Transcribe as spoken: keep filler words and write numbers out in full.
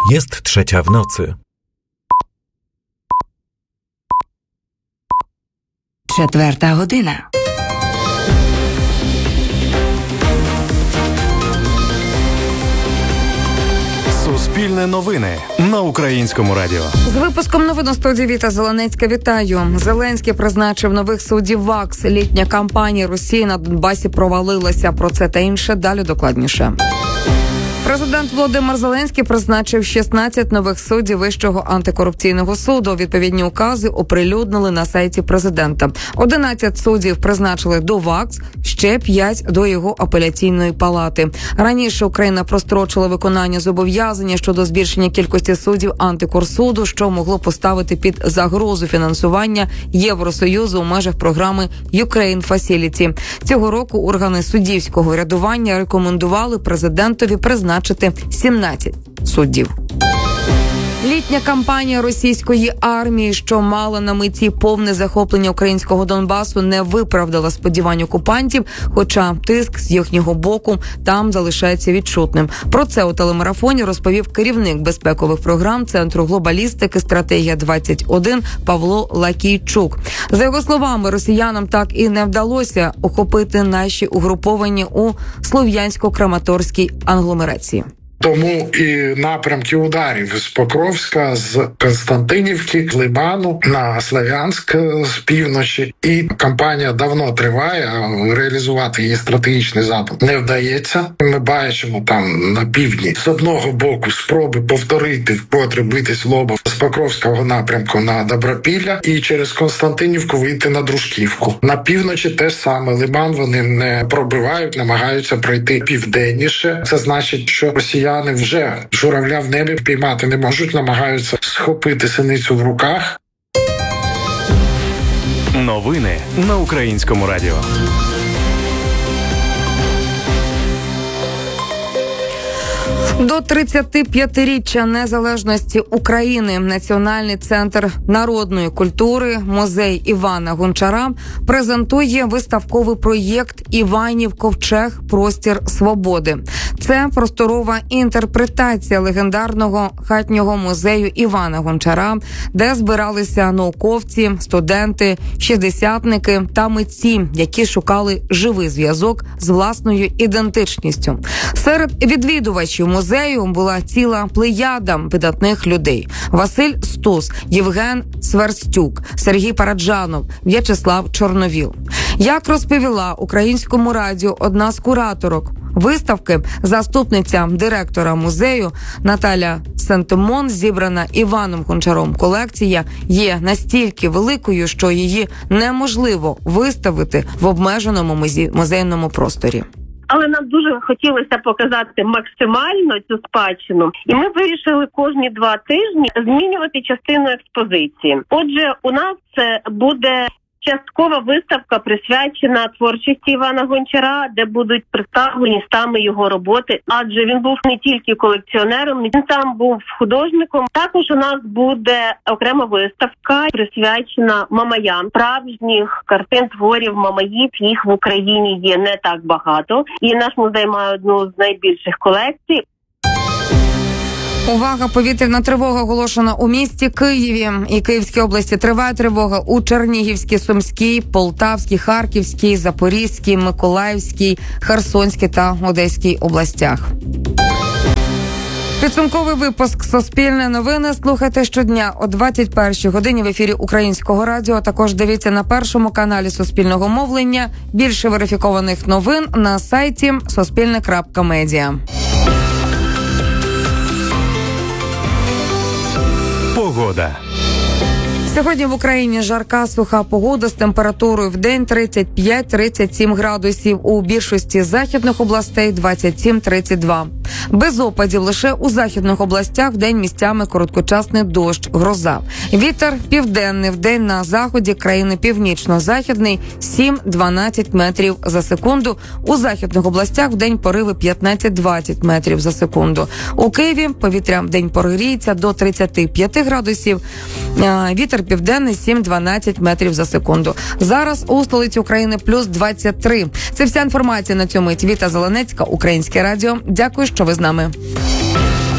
Jest trzecia w nocy. Четверта година. Суспільне новини на Українському радіо. З випуском новин у студії Віта Зеленецька. Вітаю. Зеленський призначив нових суддів ВАКС. Літня кампанія Росії на Донбасі провалилася. Про це та інше далі докладніше. Президент Володимир Зеленський призначив шістнадцять нових суддів Вищого антикорупційного суду. Відповідні укази оприлюднили на сайті президента. одинадцять суддів призначили до ВАКС, ще п'ять до його апеляційної палати. Раніше Україна прострочила виконання зобов'язання щодо збільшення кількості суддів антикорсуду, що могло поставити під загрозу фінансування Євросоюзу у межах програми Ukraine Facility. Цього року органи суддівського рядування рекомендували президентові призначити сімнадцять суддів. Літня кампанія російської армії, що мала на меті повне захоплення українського Донбасу, не виправдала сподівань окупантів, хоча тиск з їхнього боку там залишається відчутним. Про це у телемарафоні розповів керівник безпекових програм Центру глобалістики «Стратегія двадцять один» Павло Лакійчук. За його словами, росіянам так і не вдалося охопити наші угруповання у Слов'янсько-Краматорській агломерації. Тому і напрямки ударів з Покровська, з Константинівки, Лиману на Слов'янськ з півночі. І кампанія давно триває, а реалізувати її стратегічний запит не вдається. Ми бачимо там на півдні з одного боку спроби повторити вкотре битись лобом з Покровського напрямку на Добропілля і через Константинівку вийти на Дружківку. На півночі теж саме Лиман вони не пробивають, намагаються пройти південніше. Це значить, що росіяни Вони вже журавля в небі піймати не можуть, намагаються схопити синицю в руках. Новини на Українському радіо. До тридцятип'ятиріччя незалежності України Національний центр народної культури музей Івана Гончара презентує виставковий проєкт «Іванів ковчег. Простір свободи». Це просторова інтерпретація легендарного хатнього музею Івана Гончара, де збиралися науковці, студенти, шістдесятники та митці, які шукали живий зв'язок з власною ідентичністю. Серед відвідувачів музею була ціла плеяда видатних людей: Василь Стус, Євген Сверстюк, Сергій Параджанов, В'ячеслав Чорновіл. Як розповіла Українському радіо одна з кураторок виставки, заступниця директора музею Наталя Сентимон, зібрана Іваном Гончаром колекція є настільки великою, що її неможливо виставити в обмеженому музейному просторі. Але нам дуже хотілося показати максимально цю спадщину. І ми вирішили кожні два тижні змінювати частину експозиції. Отже, у нас це буде часткова виставка, присвячена творчості Івана Гончара, де будуть представлені саме його роботи. Адже він був не тільки колекціонером, він сам був художником. Також у нас буде окрема виставка, присвячена мамаям. Справжніх картин творів мамаїв, їх в Україні є не так багато. І наш музей має одну з найбільших колекцій. Увага! Повітряна тривога оголошена у місті Києві і Київській області. Триває тривога у Чернігівській, Сумській, Полтавській, Харківській, Запорізькій, Миколаївській, Херсонській та Одеській областях. Підсумковий випуск «Суспільне новини» слухайте щодня о двадцять першій годині в ефірі Українського радіо. Також дивіться на першому каналі Суспільного мовлення. Більше верифікованих новин на сайті суспільне крапка медіа. Погода. Сьогодні в Україні жарка, суха погода з температурою в день тридцять п'ять - тридцять сім градусів, у більшості західних областей двадцять сім - тридцять два. Без опадів лише у західних областях вдень місцями короткочасний дощ, гроза. Вітер південний, вдень на заході країни північно-західний сім - дванадцять метрів за секунду. У західних областях вдень пориви п'ятнадцять - двадцять метрів за секунду. У Києві повітря вдень прогріється до тридцять п'ять градусів. Вітер південний сім - дванадцять метрів за секунду. Зараз у столиці України плюс двадцять три. Це вся інформація на цьому мить. Віта Зеленецька, Українське радіо. Дякую, що ви з нами.